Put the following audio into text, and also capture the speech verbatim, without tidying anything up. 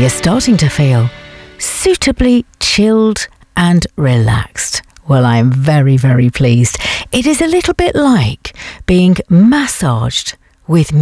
you're starting to feel suitably chilled and relaxed, well, I'm very, very pleased. It is a little bit like being massaged with